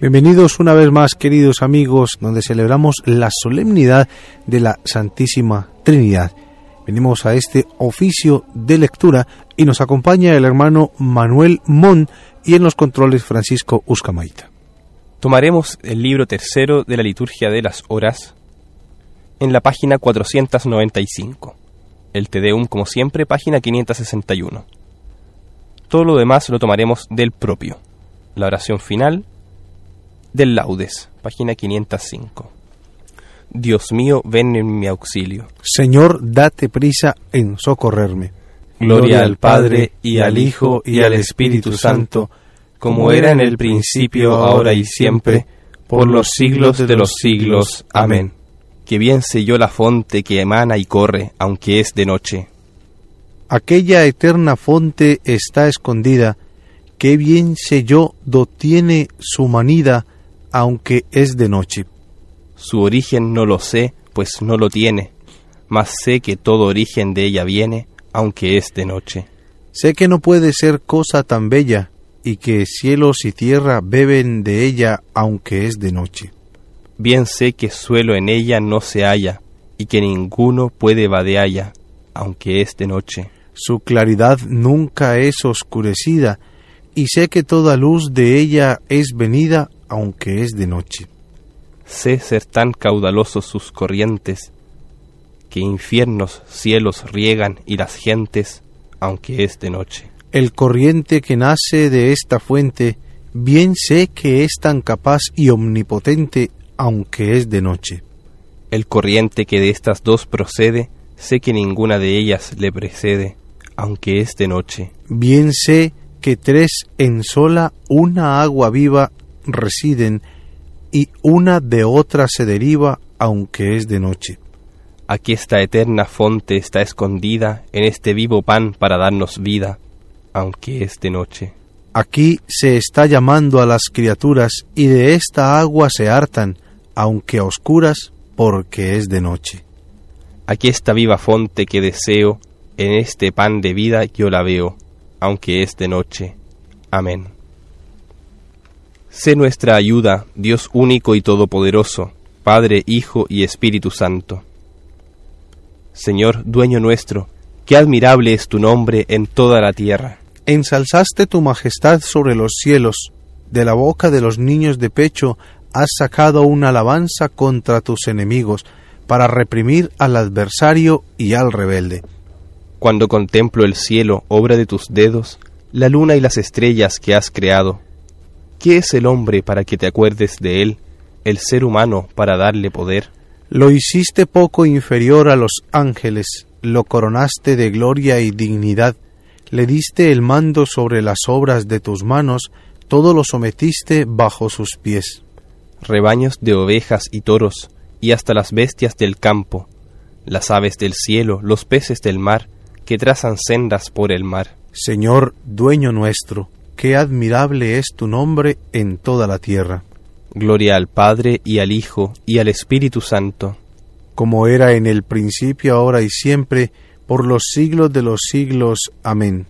Bienvenidos una vez más, queridos amigos, donde celebramos la solemnidad de la Santísima Trinidad. Venimos a este oficio de lectura y nos acompaña el hermano Manuel Mon y en los controles Francisco Uzcamaita. Tomaremos el libro tercero de la Liturgia de las Horas en la página 495. El Te Deum, como siempre, página 561. Todo lo demás lo tomaremos del propio. La oración final del Laudes, página 505. Dios mío, ven en mi auxilio. Señor, date prisa en socorrerme. Gloria al Padre, y al Hijo, y al Espíritu Santo, como era en el principio, ahora y siempre, por los siglos de los siglos. Amén. Que bien sé yo la fonte que emana y corre, aunque es de noche. Aquella eterna fonte está escondida, que bien sé yo do tiene su manida, aunque es de noche. Su origen no lo sé, pues no lo tiene, mas sé que todo origen de ella viene, aunque es de noche. Sé que no puede ser cosa tan bella, y que cielos y tierra beben de ella, aunque es de noche. Bien sé que suelo en ella no se halla, y que ninguno puede vadealla, aunque es de noche. Su claridad nunca es oscurecida, y sé que toda luz de ella es venida, aunque es de noche. Sé ser tan caudalosos sus corrientes, que infiernos cielos riegan y las gentes, aunque es de noche. El corriente que nace de esta fuente, bien sé que es tan capaz y omnipotente, aunque es de noche. El corriente que de estas dos procede, sé que ninguna de ellas le precede, aunque es de noche. Bien sé que tres en sola una agua viva residen, y una de otra se deriva, aunque es de noche. Aquí esta eterna fonte está escondida en este vivo pan para darnos vida, aunque es de noche. Aquí se está llamando a las criaturas, y de esta agua se hartan, aunque a oscuras, porque es de noche. Aquí esta viva fonte que deseo, en este pan de vida yo la veo, aunque es de noche. Amén. Sé nuestra ayuda, Dios único y todopoderoso, Padre, Hijo y Espíritu Santo. Señor, dueño nuestro, qué admirable es tu nombre en toda la tierra. Ensalzaste tu majestad sobre los cielos, de la boca de los niños de pecho has sacado una alabanza contra tus enemigos, para reprimir al adversario y al rebelde. Cuando contemplo el cielo, obra de tus dedos, la luna y las estrellas que has creado, ¿qué es el hombre para que te acuerdes de él, el ser humano para darle poder? Lo hiciste poco inferior a los ángeles, lo coronaste de gloria y dignidad, le diste el mando sobre las obras de tus manos, todo lo sometiste bajo sus pies. Rebaños de ovejas y toros, y hasta las bestias del campo, las aves del cielo, los peces del mar, que trazan sendas por el mar. Señor, dueño nuestro, qué admirable es tu nombre en toda la tierra. Gloria al Padre, y al Hijo, y al Espíritu Santo. Como era en el principio, ahora y siempre, por los siglos de los siglos. Amén.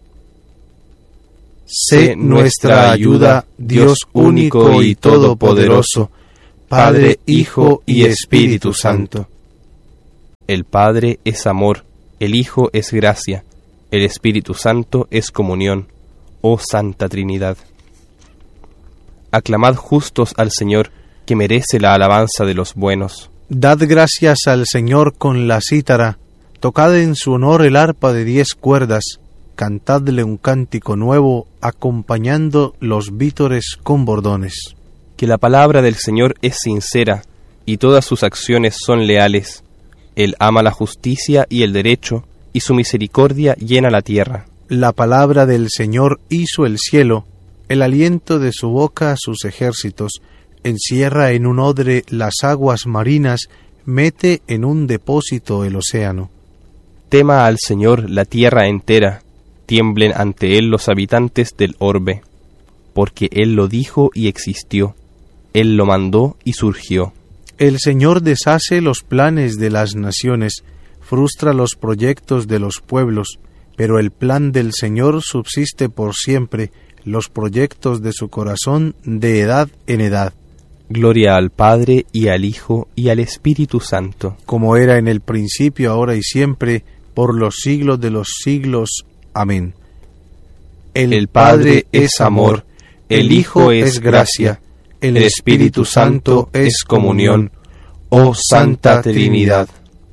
Sé nuestra ayuda, Dios único y todopoderoso, Padre, Hijo y Espíritu Santo. El Padre es amor, el Hijo es gracia, el Espíritu Santo es comunión, oh Santa Trinidad. Aclamad justos al Señor, que merece la alabanza de los buenos. Dad gracias al Señor con la cítara, tocad en su honor el arpa de 10 cuerdas, cantadle un cántico nuevo, acompañando los vítores con bordones. Que la palabra del Señor es sincera, y todas sus acciones son leales. Él ama la justicia y el derecho, y su misericordia llena la tierra. La palabra del Señor hizo el cielo, el aliento de su boca sus ejércitos, encierra en un odre las aguas marinas, mete en un depósito el océano. Tema al Señor la tierra entera, tiemblen ante Él los habitantes del orbe, porque Él lo dijo y existió, Él lo mandó y surgió. El Señor deshace los planes de las naciones, frustra los proyectos de los pueblos, pero el plan del Señor subsiste por siempre, los proyectos de su corazón de edad en edad. Gloria al Padre, y al Hijo, y al Espíritu Santo. Como era en el principio, ahora y siempre, por los siglos de los siglos. Amén. El Padre es amor, el Hijo es gracia, el Espíritu Santo es comunión. Oh Santa Trinidad.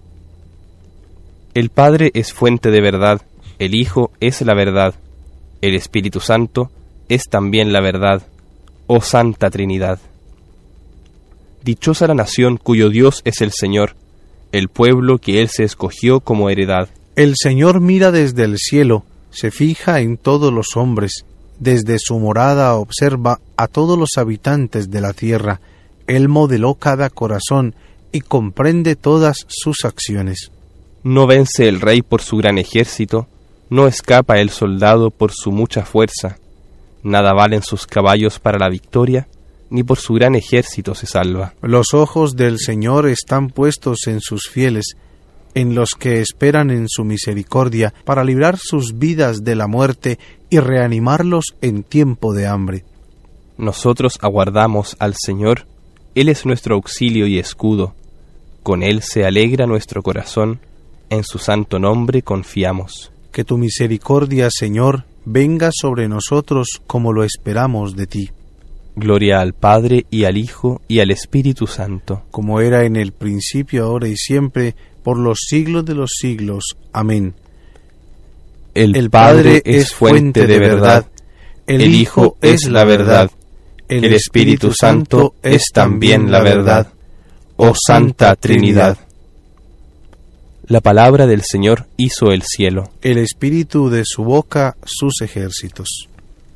El Padre es fuente de verdad, el Hijo es la verdad, el Espíritu Santo es también la verdad. Oh Santa Trinidad. Dichosa la nación cuyo Dios es el Señor, el pueblo que Él se escogió como heredad. El Señor mira desde el cielo, se fija en todos los hombres, desde su morada observa a todos los habitantes de la tierra. Él modeló cada corazón y comprende todas sus acciones. No vence el rey por su gran ejército, no escapa el soldado por su mucha fuerza. Nada valen sus caballos para la victoria, ni por su gran ejército se salva. Los ojos del Señor están puestos en sus fieles, en los que esperan en su misericordia, para librar sus vidas de la muerte y reanimarlos en tiempo de hambre. Nosotros aguardamos al Señor, Él es nuestro auxilio y escudo. Con Él se alegra nuestro corazón, en su santo nombre confiamos. Que tu misericordia, Señor, venga sobre nosotros como lo esperamos de ti. Gloria al Padre, y al Hijo, y al Espíritu Santo. Como era en el principio, ahora y siempre, por los siglos de los siglos. Amén. El Padre es fuente de verdad, el Hijo es la verdad, el Espíritu Santo es también la verdad. Oh Santa Trinidad. La palabra del Señor hizo el cielo. El espíritu de su boca sus ejércitos.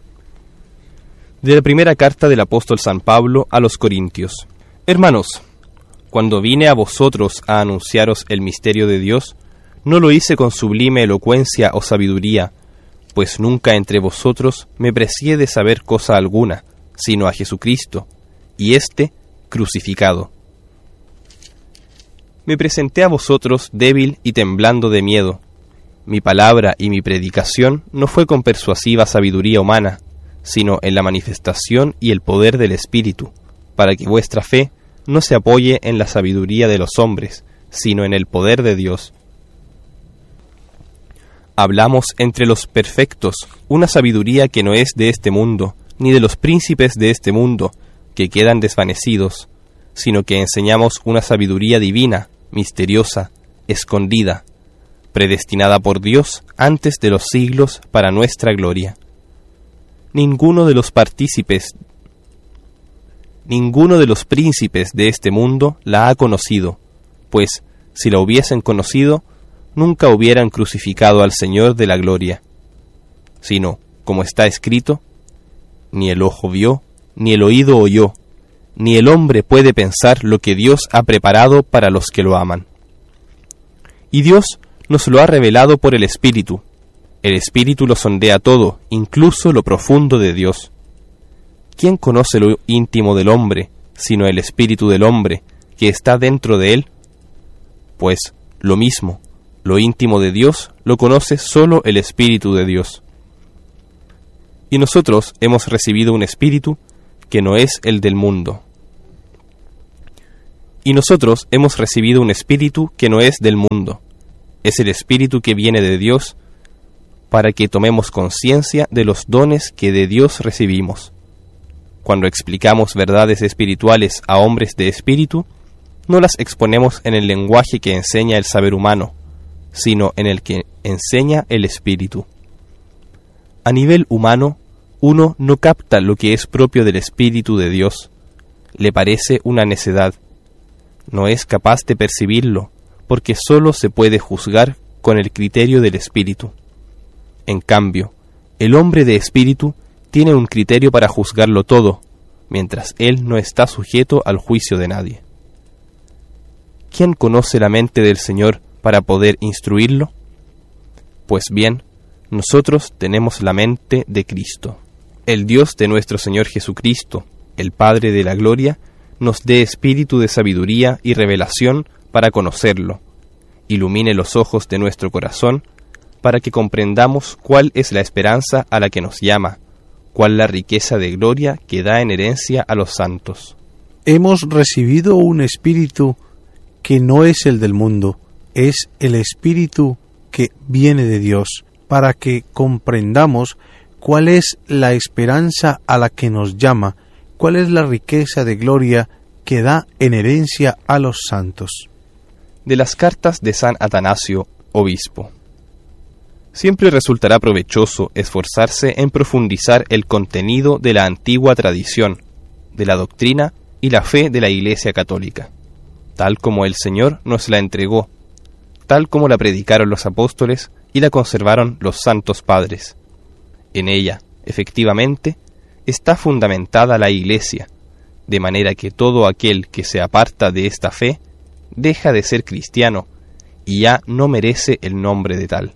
De la primera carta del apóstol San Pablo a los Corintios. Hermanos, cuando vine a vosotros a anunciaros el misterio de Dios, no lo hice con sublime elocuencia o sabiduría, pues nunca entre vosotros me precié de saber cosa alguna, sino a Jesucristo, y éste crucificado. Me presenté a vosotros débil y temblando de miedo. Mi palabra y mi predicación no fue con persuasiva sabiduría humana, sino en la manifestación y el poder del Espíritu, para que vuestra fe no se apoye en la sabiduría de los hombres, sino en el poder de Dios. Hablamos entre los perfectos una sabiduría que no es de este mundo, ni de los príncipes de este mundo, que quedan desvanecidos, sino que enseñamos una sabiduría divina, misteriosa, escondida, predestinada por Dios antes de los siglos para nuestra gloria. Ninguno de los príncipes de este mundo la ha conocido, pues si la hubiesen conocido, nunca hubieran crucificado al Señor de la gloria. Sino, como está escrito, ni el ojo vio, ni el oído oyó, ni el hombre puede pensar lo que Dios ha preparado para los que lo aman. Y Dios nos lo ha revelado por el Espíritu. El Espíritu lo sondea todo, incluso lo profundo de Dios. ¿Quién conoce lo íntimo del hombre, sino el Espíritu del hombre, que está dentro de él? Pues, lo mismo, lo íntimo de Dios lo conoce solo el Espíritu de Dios. Y nosotros hemos recibido un Espíritu que no es el del mundo. Y nosotros hemos recibido un Espíritu que no es del mundo. Es el Espíritu que viene de Dios, para que tomemos conciencia de los dones que de Dios recibimos. Cuando explicamos verdades espirituales a hombres de espíritu, no las exponemos en el lenguaje que enseña el saber humano, sino en el que enseña el Espíritu. A nivel humano, uno no capta lo que es propio del Espíritu de Dios. Le parece una necedad. No es capaz de percibirlo, porque sólo se puede juzgar con el criterio del Espíritu. En cambio, el hombre de espíritu tiene un criterio para juzgarlo todo, mientras él no está sujeto al juicio de nadie. ¿Quién conoce la mente del Señor para poder instruirlo? Pues bien, nosotros tenemos la mente de Cristo. El Dios de nuestro Señor Jesucristo, el Padre de la gloria, nos dé espíritu de sabiduría y revelación para conocerlo, ilumine los ojos de nuestro corazón, para que comprendamos cuál es la esperanza a la que nos llama, cual la riqueza de gloria que da en herencia a los santos. Hemos recibido un espíritu que no es el del mundo, es el espíritu que viene de Dios, para que comprendamos cuál es la esperanza a la que nos llama, cuál es la riqueza de gloria que da en herencia a los santos. De las cartas de San Atanasio, obispo. Siempre resultará provechoso esforzarse en profundizar el contenido de la antigua tradición, de la doctrina y la fe de la Iglesia católica, tal como el Señor nos la entregó, tal como la predicaron los apóstoles y la conservaron los santos padres. En ella, efectivamente, está fundamentada la Iglesia, de manera que todo aquel que se aparta de esta fe deja de ser cristiano y ya no merece el nombre de tal.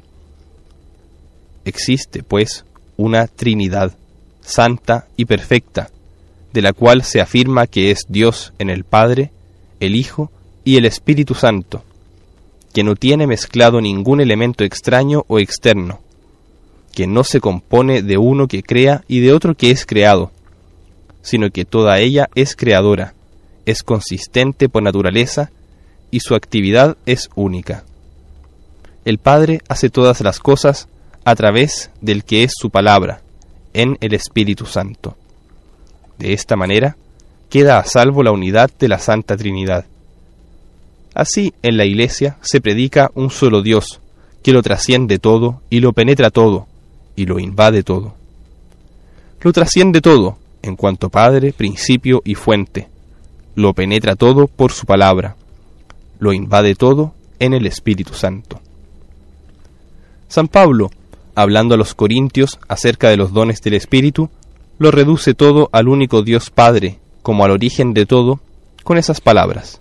Existe, pues, una Trinidad, santa y perfecta, de la cual se afirma que es Dios en el Padre, el Hijo y el Espíritu Santo, que no tiene mezclado ningún elemento extraño o externo, que no se compone de uno que crea y de otro que es creado, sino que toda ella es creadora, es consistente por naturaleza y su actividad es única. El Padre hace todas las cosas a través del que es su palabra, en el Espíritu Santo. De esta manera, queda a salvo la unidad de la Santa Trinidad. Así, en la Iglesia se predica un solo Dios, que lo trasciende todo y lo penetra todo, y lo invade todo. Lo trasciende todo, en cuanto Padre, principio y fuente. Lo penetra todo por su palabra. Lo invade todo en el Espíritu Santo. San Pablo, hablando a los corintios acerca de los dones del Espíritu, lo reduce todo al único Dios Padre, como al origen de todo, con esas palabras.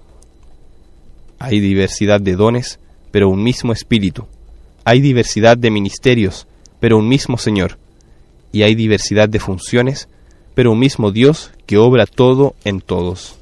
Hay diversidad de dones, pero un mismo Espíritu. Hay diversidad de ministerios, pero un mismo Señor. Y hay diversidad de funciones, pero un mismo Dios que obra todo en todos.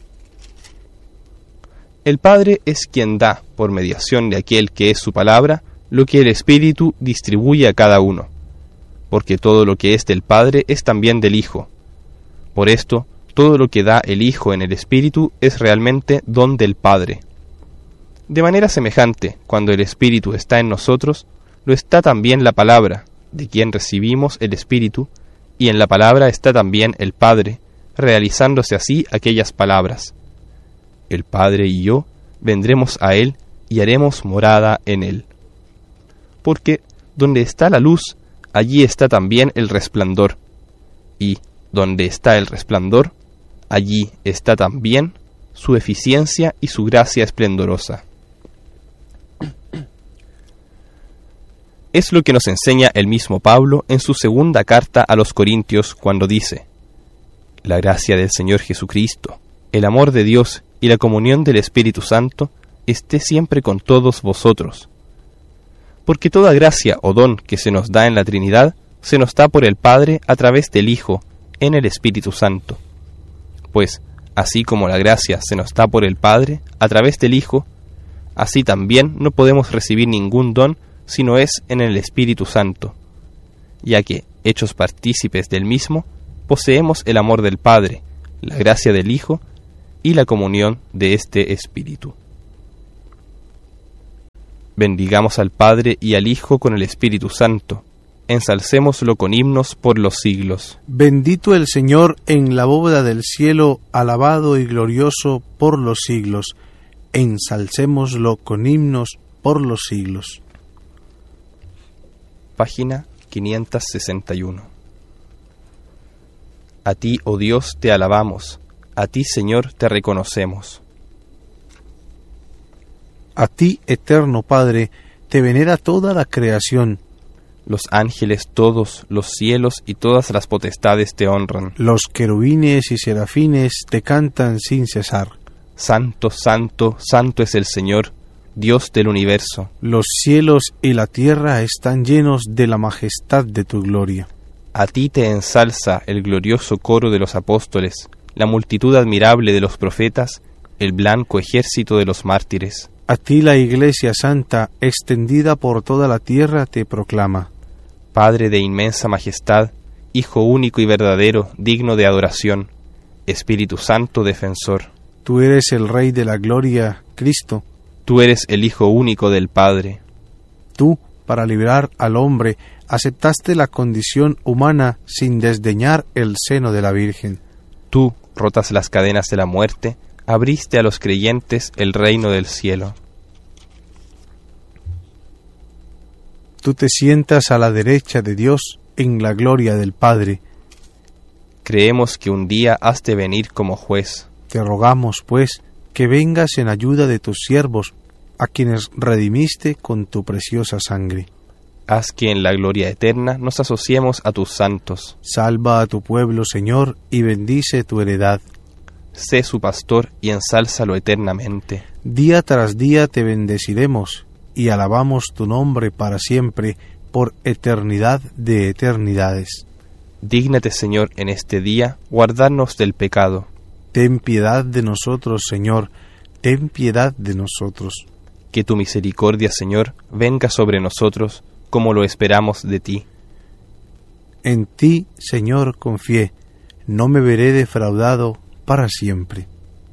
El Padre es quien da, por mediación de aquel que es su palabra, lo que el Espíritu distribuye a cada uno, porque todo lo que es del Padre es también del Hijo. Por esto, todo lo que da el Hijo en el Espíritu es realmente don del Padre. De manera semejante, cuando el Espíritu está en nosotros, lo está también la palabra, de quien recibimos el Espíritu, y en la palabra está también el Padre, realizándose así aquellas palabras. El Padre y yo vendremos a Él y haremos morada en Él. Porque donde está la luz, allí está también el resplandor, y donde está el resplandor, allí está también su eficiencia y su gracia esplendorosa. Es lo que nos enseña el mismo Pablo en su segunda carta a los Corintios cuando dice: La gracia del Señor Jesucristo, el amor de Dios y la comunión del Espíritu Santo esté siempre con todos vosotros. Porque toda gracia o don que se nos da en la Trinidad se nos da por el Padre a través del Hijo, en el Espíritu Santo. Pues, así como la gracia se nos da por el Padre a través del Hijo, así también no podemos recibir ningún don si no es en el Espíritu Santo, ya que, hechos partícipes del mismo, poseemos el amor del Padre, la gracia del Hijo y la comunión de este Espíritu. Bendigamos al Padre y al Hijo con el Espíritu Santo. Ensalcémoslo con himnos por los siglos. Bendito el Señor en la bóveda del cielo, alabado y glorioso por los siglos. Ensalcémoslo con himnos por los siglos. Página 561. A ti, oh Dios, te alabamos. A ti, Señor, te reconocemos. A ti, eterno Padre, te venera toda la creación. Los ángeles todos, los cielos y todas las potestades te honran. Los querubines y serafines te cantan sin cesar. Santo, santo, santo es el Señor, Dios del universo. Los cielos y la tierra están llenos de la majestad de tu gloria. A ti te ensalza el glorioso coro de los apóstoles, la multitud admirable de los profetas, el blanco ejército de los mártires. A ti la Iglesia Santa, extendida por toda la tierra, te proclama. Padre de inmensa majestad, Hijo único y verdadero, digno de adoración, Espíritu Santo defensor. Tú eres el Rey de la gloria, Cristo. Tú eres el Hijo único del Padre. Tú, para librar al hombre, aceptaste la condición humana sin desdeñar el seno de la Virgen. Tú, rotas las cadenas de la muerte, abriste a los creyentes el reino del cielo. Tú te sientas a la derecha de Dios en la gloria del Padre. Creemos que un día has de venir como juez. Te rogamos, pues, que vengas en ayuda de tus siervos, a quienes redimiste con tu preciosa sangre. Haz que en la gloria eterna nos asociemos a tus santos. Salva a tu pueblo, Señor, y bendice tu heredad. Sé su pastor y ensálzalo eternamente. Día tras día te bendeciremos, y alabamos tu nombre para siempre, por eternidad de eternidades. Dígnate, Señor, en este día, guardarnos del pecado. Ten piedad de nosotros, Señor, ten piedad de nosotros. Que tu misericordia, Señor, venga sobre nosotros, como lo esperamos de ti. En ti, Señor, confié, no me veré defraudado para siempre.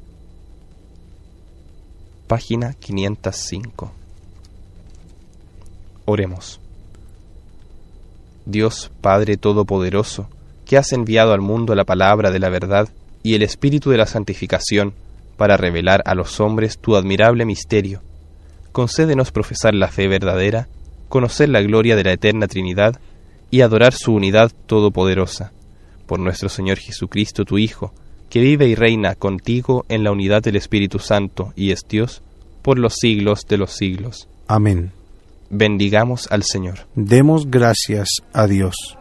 Página 505. Oremos. Dios Padre Todopoderoso, que has enviado al mundo la palabra de la verdad y el Espíritu de la santificación para revelar a los hombres tu admirable misterio, concédenos profesar la fe verdadera, conocer la gloria de la eterna Trinidad y adorar su unidad todopoderosa. Por nuestro Señor Jesucristo, tu Hijo, que vive y reina contigo en la unidad del Espíritu Santo y es Dios, por los siglos de los siglos. Amén. Bendigamos al Señor. Demos gracias a Dios.